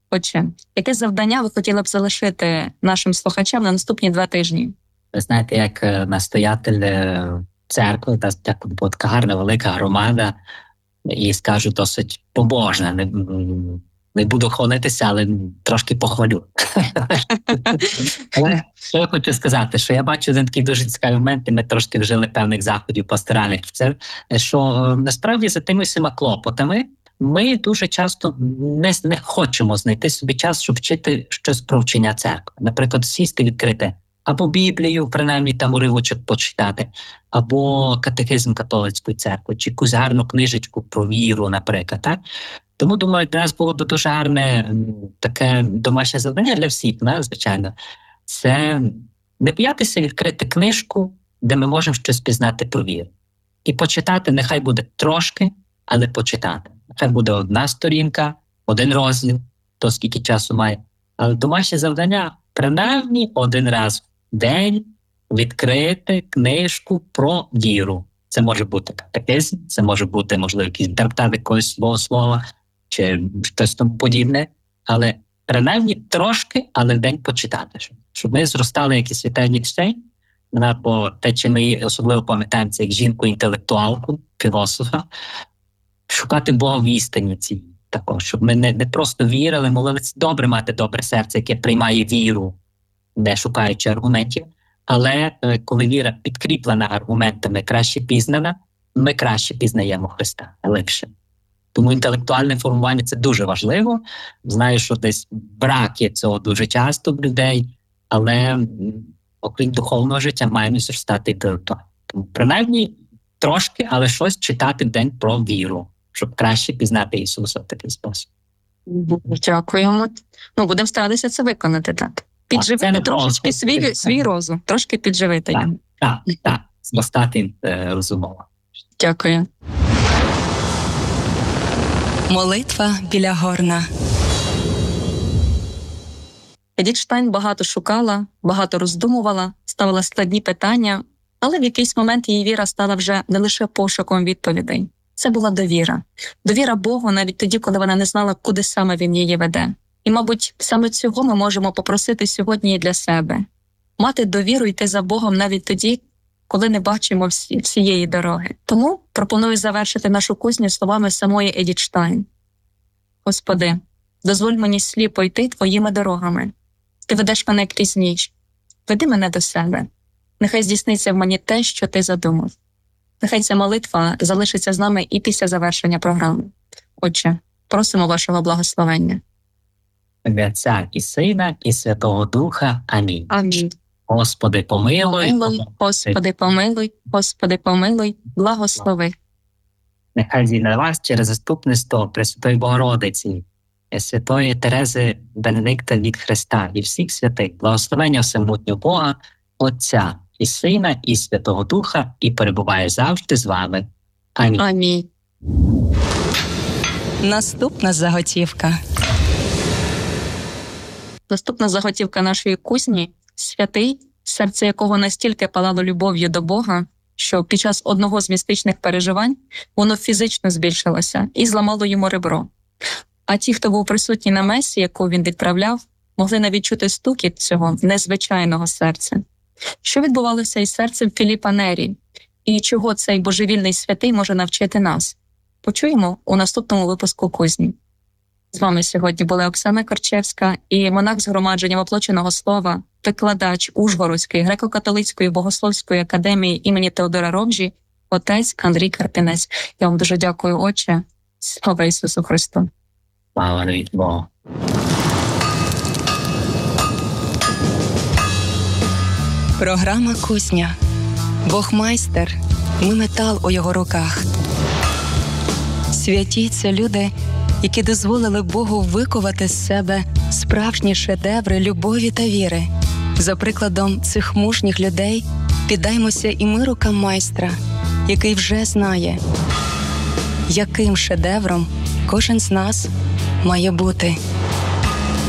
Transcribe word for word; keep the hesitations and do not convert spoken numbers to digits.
Отже, яке завдання ви хотіли б залишити нашим слухачам на наступні два тижні? Ви знаєте, як настоятель церкви, та така гарна велика громада, і скажу досить побожна, не, не буду хвалитися, але трошки похвалю. Але що я хочу сказати, що я бачу один такий дуже цікавий момент, і ми трошки вжили певних заходів пасторальних, це що насправді за тими всіма клопотами ми дуже часто не, не хочемо знайти собі час, щоб вчити щось про вчення церкви. Наприклад, сісти, відкрити або Біблію, принаймні там уривочок почитати, або катехизм католицької церкви, чи якусь гарну книжечку про віру, наприклад. Так? Тому, думаю, для нас було б дуже гарне таке домашнє завдання для всіх, не, звичайно. Це не боятися відкрити книжку, де ми можемо щось пізнати про віру. І почитати, нехай буде трошки, але почитати. Нехай буде одна сторінка, один розділ, то скільки часу має. Але домашнє завдання принаймні один раз в день відкрити книжку про віру. Це може бути катехизм, це може бути, можливо, якийсь трактат якогось свого слова, чи щось тому подібне. Але принаймні трошки, але в день почитати. Щоб ми зростали як і святий Ейнштейн, бо те, чи ми особливо пам'ятаємо, це як жінку-інтелектуалку, філософа, шукати Бога в істині цій. Також, щоб ми не, не просто вірили, молилися. Добре мати добре серце, яке приймає віру, не шукаючи аргументів. Але е, коли віра підкріплена аргументами, краще пізнана, ми краще пізнаємо Христа, легше. Тому інтелектуальне формування – це дуже важливо. Знаю, що десь брак є цього дуже часто в людей, але окрім духовного життя маємо зростати інтелектуально. Тому принаймні трошки, але щось читати в день про віру, щоб краще пізнати Ісуса в такий спосіб. Дякуємо. Ну, будемо старатися це виконати, так. Підживити трошки свій, свій розум, трошки підживити. Так, так, так. Зростати е, розумово. Дякую. Молитва біля горна. Едіт Штайн багато шукала, багато роздумувала, ставила складні питання, але в якийсь момент її віра стала вже не лише пошуком відповідей. Це була довіра. Довіра Богу навіть тоді, коли вона не знала, куди саме Він її веде. І, мабуть, саме цього ми можемо попросити сьогодні і для себе. Мати довіру йти за Богом навіть тоді, коли не бачимо всі, всієї дороги. Тому пропоную завершити нашу кузню словами самої Едіт Штайн. Господи, дозволь мені сліпо йти Твоїми дорогами. Ти ведеш мене крізь ніч. Веди мене до себе. Нехай здійсниться в мені те, що Ти задумав. Нехай ця молитва залишиться з нами і після завершення програми. Отче, просимо вашого благословення. Ім'я Отця і Сина, і Святого Духа. Амінь. Амінь. Господи, помилуй. Помилуй, Господи, помилуй, Господи, помилуй, благослови. Нехай зійде вас через заступництво Пресвятої Богородиці, Святої Терези Бенедикта від Христа і всіх святих, благословення всемогутнього Бога, Отця і Сина, і Святого Духа, і перебуває завжди з вами. Амінь. Амінь. Наступна заготівка. Наступна заготівка нашої кузні – святий, серце якого настільки палало любов'ю до Бога, що під час одного з містичних переживань воно фізично збільшилося і зламало йому ребро. А ті, хто був присутній на месі, яку він відправляв, могли навіть чути стукіт цього незвичайного серця. Що відбувалося із серцем Філіпа Нері? І чого цей божевільний святий може навчити нас? Почуємо у наступному випуску кузні. З вами сьогодні була Оксана Корчевська і монах згромадження воплоченого слова, викладач Ужгородської греко-католицької богословської академії імені Теодора Ромжі, отець Андрій Карпінець. Я вам дуже дякую, Отче. Слава Ісусу Христу! Слава Богу! Програма «Кузня». Бог майстер, ми метал у його руках. Святі – це люди, які дозволили Богу викувати з себе справжні шедеври любові та віри. За прикладом цих мужніх людей піддаймося і ми рукам майстра, який вже знає, яким шедевром кожен з нас має бути.